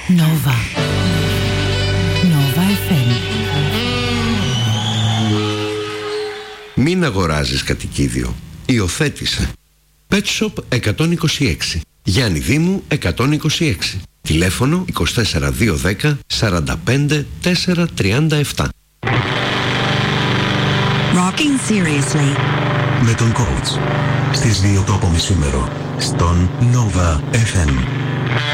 Nova. Nova FM. Μην αγοράζεις κατοικίδιο. Υιοθέτησε. Pet Shop 126. Γιάννη Δήμου 126. Τηλέφωνο 24210 45 437. Rocking seriously. Με τον coach στις 2 το απομεσήμερο στον Nova FM.